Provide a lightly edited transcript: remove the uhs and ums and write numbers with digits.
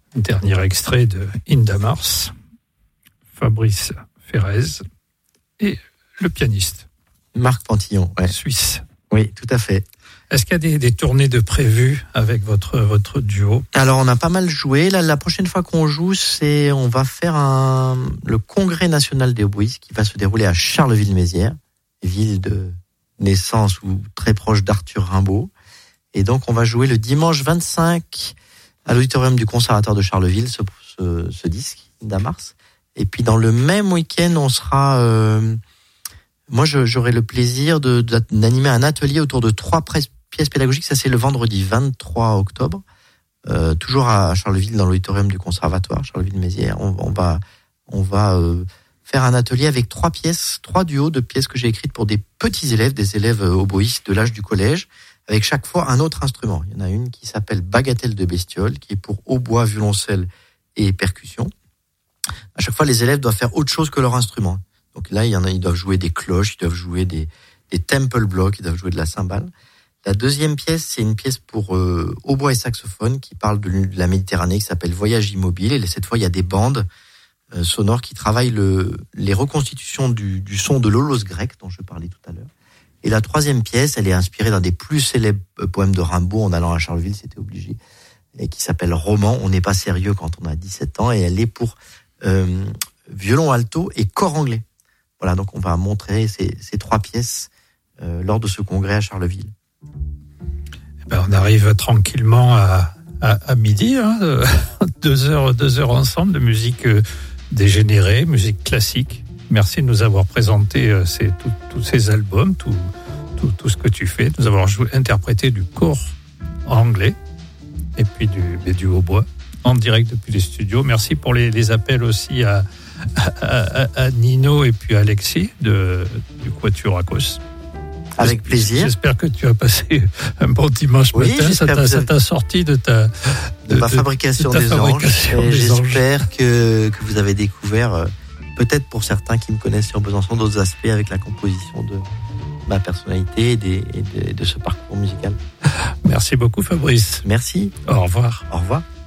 Dernier extrait de Indamars, Fabrice Ferrez et le pianiste. Marc Pantillon, Suisse. Oui, tout à fait. Est-ce qu'il y a des tournées de prévues avec votre duo ? Alors, on a pas mal joué. Là, la prochaine fois qu'on joue, on va faire le Congrès national des oboïstes qui va se dérouler à Charleville-Mézières, ville de naissance ou très proche d'Arthur Rimbaud. Et donc, on va jouer le dimanche 25 à l'auditorium du Conservatoire de Charleville, ce disque, Indamars. Et puis, dans le même week-end, on sera... moi, j'aurai le plaisir d'animer un atelier autour de 3 pièces pédagogiques. Ça, c'est le vendredi 23 octobre. Toujours à Charleville, dans l'auditorium du Conservatoire, Charleville-Mézières. On va faire un atelier avec 3 duos de pièces que j'ai écrites pour des petits élèves, des élèves oboïstes de l'âge du collège, avec chaque fois un autre instrument. Il y en a une qui s'appelle Bagatelle de bestiole, qui est pour hautbois, violoncelle et percussion. À chaque fois, les élèves doivent faire autre chose que leur instrument. Donc là, ils doivent jouer des cloches, ils doivent jouer des temple blocks, ils doivent jouer de la cymbale. La deuxième pièce, c'est une pièce pour hautbois et saxophone qui parle de la Méditerranée, qui s'appelle Voyage immobile. Et cette fois, il y a des bandes sonores qui travaillent les reconstitutions du son de l'holos grec dont je parlais tout à l'heure. Et la troisième pièce, elle est inspirée d'un des plus célèbres poèmes de Rimbaud. En allant à Charleville, c'était obligé, et qui s'appelle Roman. On n'est pas sérieux quand on a 17 ans, et elle est pour violon alto et cor anglais. Voilà, donc on va montrer ces 3 pièces lors de ce congrès à Charleville. On arrive tranquillement à midi, 2 heures ensemble de musique dégénérée, musique classique. Merci de nous avoir présenté tous ces albums, tout ce que tu fais, de nous avoir interprété du cor anglais et puis du hautbois en direct depuis les studios. Merci pour les appels aussi à Nino et puis à Alexis du Quatuor Akos. Avec plaisir. J'espère que tu as passé un bon dimanche matin. Ça t'a sorti de ma fabrication des anges. Et j'espère que vous avez découvert, peut-être pour certains qui me connaissent sur Besançon, d'autres aspects avec la composition de ma personnalité et de ce parcours musical. Merci beaucoup, Fabrice. Merci. Au revoir. Au revoir.